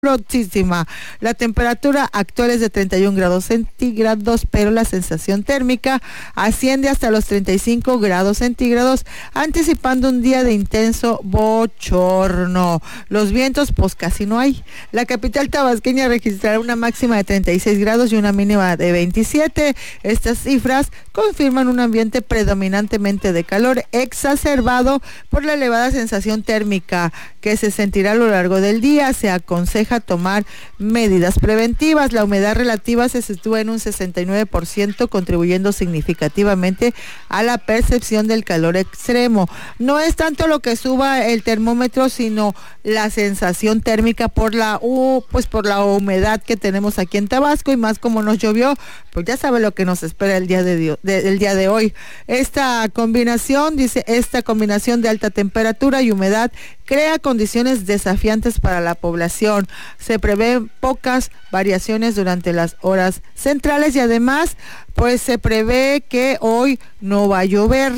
calurosísima. La temperatura actual es de 31 grados centígrados, pero la sensación térmica asciende hasta los 35 grados centígrados, anticipando un día de intenso bochorno. Los vientos, pues casi no hay. La capital tabasqueña registrará una máxima de 36 grados y una mínima de 27. Estas cifras confirman un ambiente predominantemente de calor, exacerbado por la elevada sensación térmica que se sentirá a lo largo del día. Se aconseja tomar medidas preventivas. La humedad relativa se sitúa en un 69%, contribuyendo significativamente a la percepción del calor extremo. No es tanto lo que suba el termómetro, sino la sensación térmica por la humedad que tenemos aquí en Tabasco, y más como nos llovió, pues ya sabe lo que nos espera el día de hoy. Esta combinación de alta temperatura y humedad crea condiciones desafiantes para la población. Se prevén pocas variaciones durante las horas centrales y además, pues se prevé que hoy no va a llover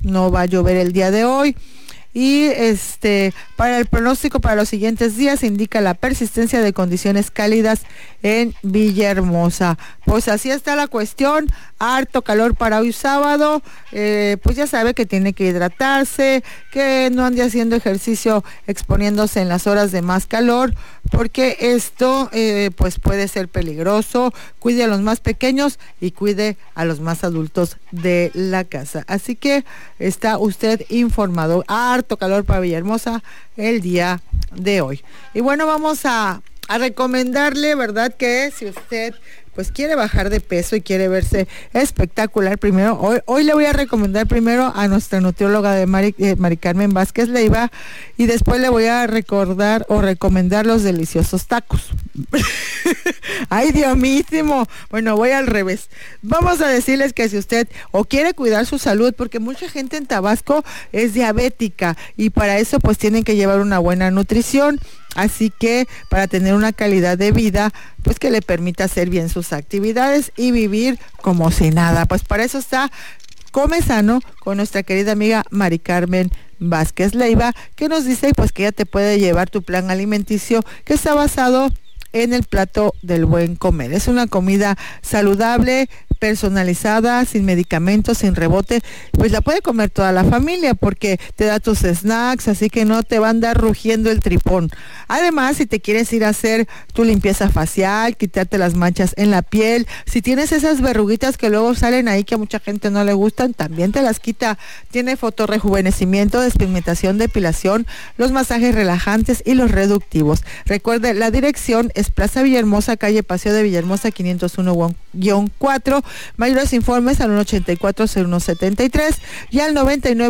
el día de hoy. Y para el pronóstico para los siguientes días indica la persistencia de condiciones cálidas en Villahermosa. Pues así está la cuestión, harto calor para hoy sábado. Pues ya sabe que tiene que hidratarse, que no ande haciendo ejercicio exponiéndose en las horas de más calor, porque esto pues puede ser peligroso. Cuide a los más pequeños y cuide a los más adultos de la casa. Así que está usted informado. Harto calor para Villahermosa el día de hoy. Y bueno, vamos a recomendarle, ¿verdad?, que si usted pues quiere bajar de peso y quiere verse espectacular, hoy le voy a recomendar primero a nuestra nutrióloga de Mari Carmen Vázquez Leiva, y después le voy a recomendar los deliciosos tacos. Ay, Dios mísimo. Bueno, voy al revés. Vamos a decirles que si usted quiere cuidar su salud, porque mucha gente en Tabasco es diabética y para eso pues tienen que llevar una buena nutrición. Así que para tener una calidad de vida, pues que le permita hacer bien sus actividades y vivir como si nada. Pues para eso está Come Sano con nuestra querida amiga Mari Carmen Vázquez Leiva, que nos dice pues que ella te puede llevar tu plan alimenticio, que está basado en el plato del buen comer. Es una comida saludable, personalizada, sin medicamentos, sin rebote, pues la puede comer toda la familia porque te da tus snacks, así que no te va a andar rugiendo el tripón. Además, si te quieres ir a hacer tu limpieza facial, quitarte las manchas en la piel, si tienes esas verruguitas que luego salen ahí que a mucha gente no le gustan, también te las quita. Tiene fotorrejuvenecimiento, despigmentación, depilación, los masajes relajantes y los reductivos. Recuerde, la dirección es Plaza Villahermosa, calle Paseo de Villahermosa 501-4. Mayores informes al 184-0173 y al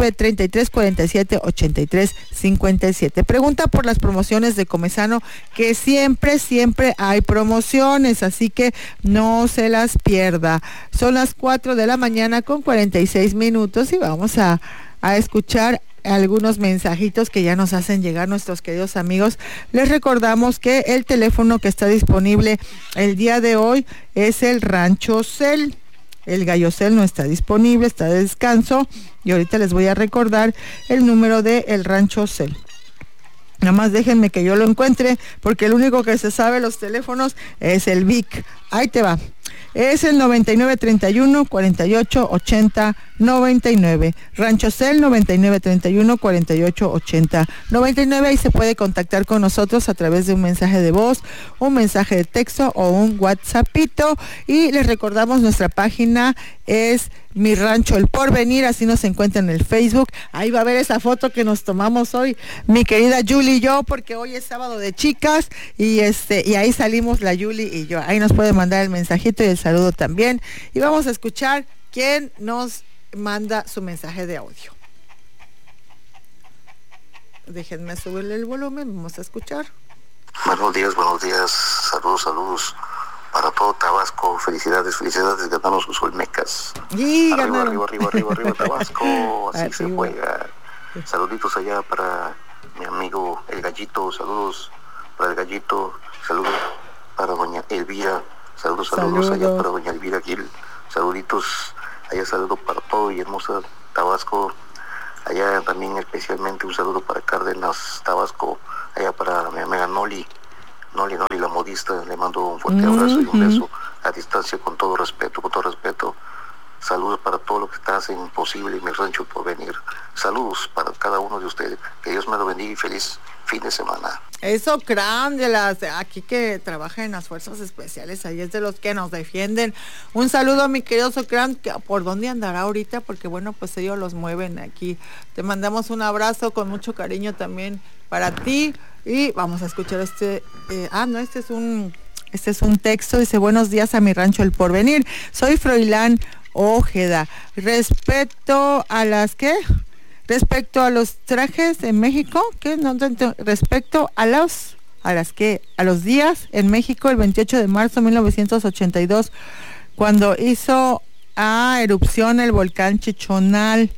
99-33-47-83-57. Pregunta por las promociones de Come Sano, que siempre hay promociones, así que no se las pierda. Son las 4 de la mañana con 46 minutos y vamos a escuchar algunos mensajitos que ya nos hacen llegar nuestros queridos amigos. Les recordamos que el teléfono que está disponible el día de hoy es el Rancho Cel. El Gallo Cel no está disponible, está de descanso, y ahorita les voy a recordar el número de el Rancho Cel. Nada más déjenme que yo lo encuentre, porque el único que se sabe los teléfonos es el Vic. Ahí te va. Es el 9931-4880-99. Rancho Cel 9931-4880-99. Ahí se puede contactar con nosotros a través de un mensaje de voz, un mensaje de texto o un WhatsAppito. Y les recordamos, nuestra página es Mi Rancho El Porvenir, así nos encuentran en el Facebook. Ahí va a ver esa foto que nos tomamos hoy, mi querida Julie y yo, porque hoy es sábado de chicas y ahí salimos la Julie y yo. Ahí nos puede mandar el mensajito y el saludo también. Y vamos a escuchar quién nos manda su mensaje de audio. Déjenme subirle el volumen, vamos a escuchar. Buenos días, saludos para todo Tabasco. Felicidades, ganamos sus Olmecas. Y arriba Tabasco, así se juega. Saluditos allá para mi amigo El Gallito, saludos para El Gallito, saludos para doña Elvira, saludos allá para doña Elvira Gil, saluditos allá, saludos para todo Villahermosa, Tabasco, allá también especialmente un saludo para Cárdenas, Tabasco, allá para mi amiga Noli, Noli, la modista, le mando un fuerte abrazo y un beso a distancia con todo respeto. Saludos para todo lo que hacen posible en mi rancho por venir. Saludos para cada uno de ustedes. Que Dios me lo bendiga y feliz fin de semana. Eso, Cram, de las aquí que trabaja en las fuerzas especiales, ahí es de los que nos defienden. Un saludo a mi querido Socram, que por dónde andará ahorita, porque bueno, pues ellos los mueven aquí. Te mandamos un abrazo con mucho cariño también para ti y vamos a escuchar este es un texto. Dice: buenos días a mi rancho El Porvenir. Soy Froilán Ojeda. Respecto a los trajes en México, respecto a los días en México, el 28 de marzo de 1982, cuando hizo erupción el volcán Chichonal,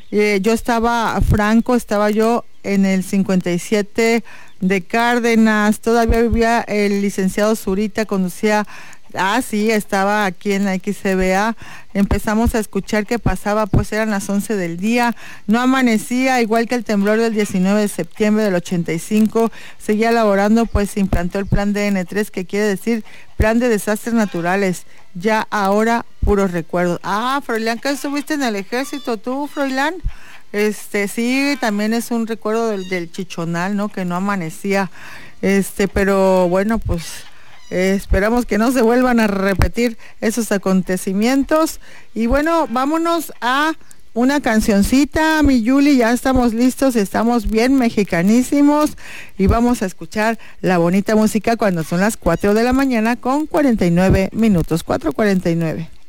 estaba yo en el 57 de Cárdenas, todavía vivía el licenciado Zurita, conducía. Sí, estaba aquí en la XCBA, empezamos a escuchar que pasaba, pues eran las 11 del día, no amanecía, igual que el temblor del 19 de septiembre del 85, seguía elaborando, pues se implantó el plan DN3, que quiere decir Plan de Desastres Naturales, ya ahora puros recuerdos. Froilán, ¿que estuviste en el ejército tú, Froilán? Sí, también es un recuerdo del Chichonal, ¿no? Que no amanecía, pero bueno, pues esperamos que no se vuelvan a repetir esos acontecimientos. Y bueno, vámonos a una cancioncita, mi Yuli, ya estamos listos, estamos bien mexicanísimos y vamos a escuchar la bonita música cuando son las 4 de la mañana con 49 minutos, 4:49.